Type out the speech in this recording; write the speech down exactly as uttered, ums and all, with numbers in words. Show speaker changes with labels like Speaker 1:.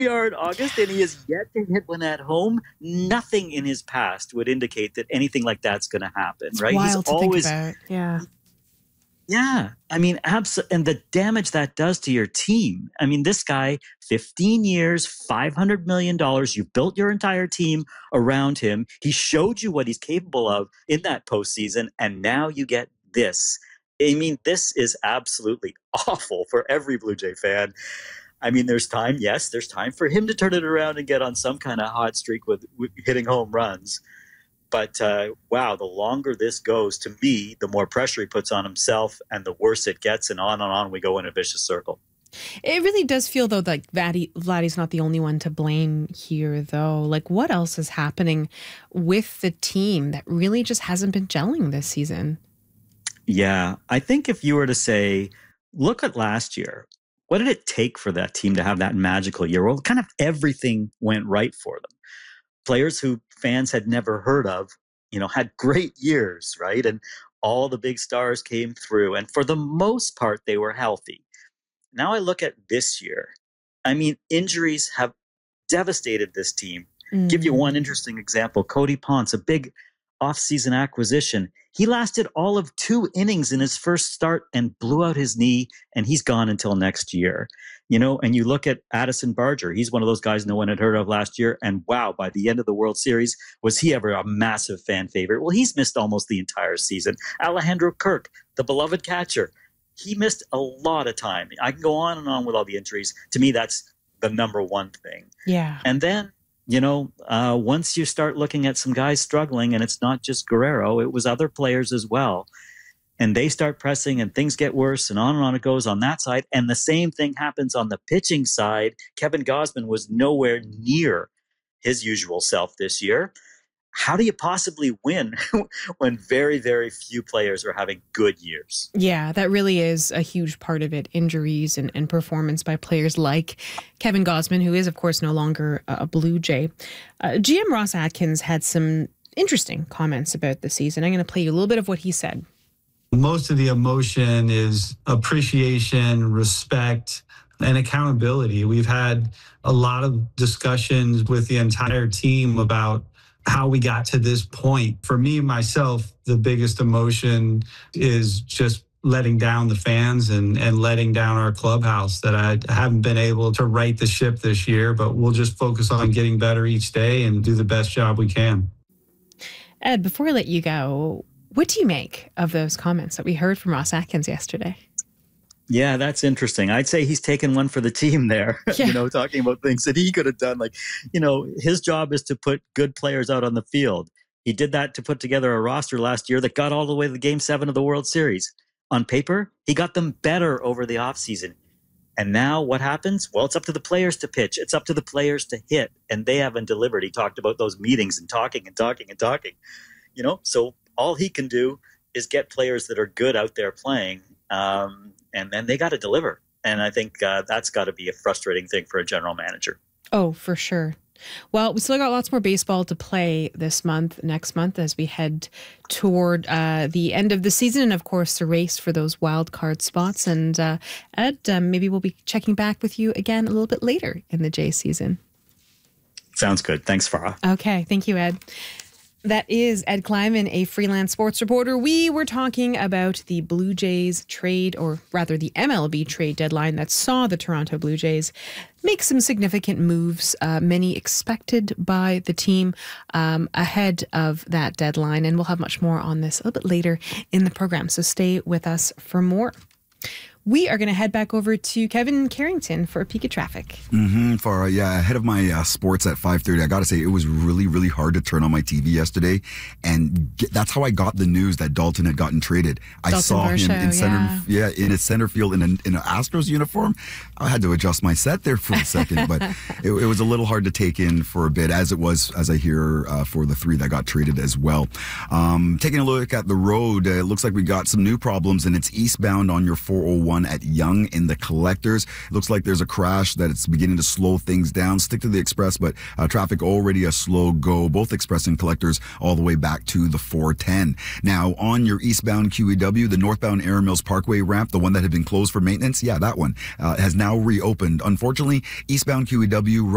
Speaker 1: yard August, and he has yet to hit one at home. Nothing in his past would indicate that anything like that's going to happen,
Speaker 2: It's
Speaker 1: right?
Speaker 2: wild
Speaker 1: He's
Speaker 2: to
Speaker 1: always,
Speaker 2: think about. Yeah.
Speaker 1: yeah. I mean, absolutely. And the damage that does to your team. I mean, this guy, fifteen years, five hundred million dollars. You built your entire team around him. He showed you what he's capable of in that postseason, and now you get this. I mean, this is absolutely awful for every Blue Jay fan. I mean, there's time. Yes, there's time for him to turn it around and get on some kind of hot streak with, with hitting home runs. But uh, wow, the longer this goes, to me, the more pressure he puts on himself and the worse it gets. And on and on we go in a vicious circle.
Speaker 2: It really does feel, though, like Vladdy, Vladdy's not the only one to blame here, though. Like, what else is happening with the team that really just hasn't been gelling this season?
Speaker 1: Yeah, I think if you were to say, look at last year, what did it take for that team to have that magical year? Well, kind of everything went right for them. Players who fans had never heard of, you know, had great years, right? And all the big stars came through. And for the most part, they were healthy. Now I look at this year. I mean, injuries have devastated this team. Mm. Give you one interesting example. Cody Ponce, a big offseason acquisition. He lasted all of two innings in his first start and blew out his knee, and he's gone until next year. You know, and you look at Addison Barger. He's one of those guys no one had heard of last year. And wow, by the end of the World Series, was he ever a massive fan favorite? Well, he's missed almost the entire season. Alejandro Kirk, the beloved catcher, he missed a lot of time. I can go on and on with all the injuries. To me, that's the number one thing.
Speaker 2: Yeah.
Speaker 1: And then, you know, uh, once you start looking at some guys struggling, and it's not just Guerrero, it was other players as well. And they start pressing and things get worse and on and on it goes on that side. And the same thing happens on the pitching side. Kevin Gausman was nowhere near his usual self this year. How do you possibly win when very, very few players are having good years?
Speaker 2: Yeah, that really is a huge part of it. Injuries and, and performance by players like Kevin Gausman, who is, of course, no longer a Blue Jay. Uh, G M Ross Atkins had some interesting comments about the season. I'm going to play you a little bit of what he said.
Speaker 3: Most of the emotion is appreciation, respect, and accountability. We've had a lot of discussions with the entire team about how we got to this point. For me, myself, the biggest emotion is just letting down the fans and, and letting down our clubhouse, that I haven't been able to right the ship this year, but we'll just focus on getting better each day and do the best job we can.
Speaker 2: Ed, before I let you go, what do you make of those comments that we heard from Ross Atkins yesterday?
Speaker 1: Yeah, that's interesting. I'd say he's taken one for the team there, yeah. you know, talking about things that he could have done. Like, you know, his job is to put good players out on the field. He did that to put together a roster last year that got all the way to the game seven of the World Series. On paper, he got them better over the offseason. And now what happens? Well, it's up to the players to pitch. It's up to the players to hit. And they haven't delivered. He talked about those meetings and talking and talking and talking. You know, so all he can do is get players that are good out there playing. Um, and then they got to deliver. And I think uh, that's got to be a frustrating thing for a general manager.
Speaker 2: Oh, for sure. Well, we still got lots more baseball to play this month, next month, as we head toward uh, the end of the season. And, of course, the race for those wild card spots. And, uh, Ed, um, maybe we'll be checking back with you again a little bit later in the Jay season.
Speaker 1: Sounds good. Thanks, Farah.
Speaker 2: Okay. Thank you, Ed. That is Ed Kleiman, a freelance sports reporter. We were talking about the Blue Jays trade, or rather the M L B trade deadline that saw the Toronto Blue Jays make some significant moves, uh, many expected by the team um, ahead of that deadline. And we'll have much more on this a little bit later in the program. So stay with us for more. We are going to head back over to Kevin Carrington for a peek at traffic.
Speaker 4: Mm-hmm. For, uh, yeah, ahead of my uh, sports at five thirty, I got to say, it was really, really hard to turn on my T V yesterday. And get, that's how I got the news that Dalton had gotten traded. I
Speaker 2: Dalton
Speaker 4: saw
Speaker 2: Varsho,
Speaker 4: him in center,
Speaker 2: yeah.
Speaker 4: yeah, in a center field in, a, in an Astros uniform. I had to adjust my set there for a second, but it, it was a little hard to take in for a bit, as it was, as I hear, uh, for the three that got traded as well. Um, taking a look at the road, uh, it looks like we got some new problems, and it's eastbound on your four oh one at Yonge in the Collectors. It looks like there's a crash that it's beginning to slow things down. Stick to the express, but uh, traffic already a slow go, both express and Collectors all the way back to the four ten. Now, on your eastbound Q E W, the northbound Air Mills Parkway ramp, the one that had been closed for maintenance, yeah, that one uh, has now reopened. Unfortunately, eastbound Q E W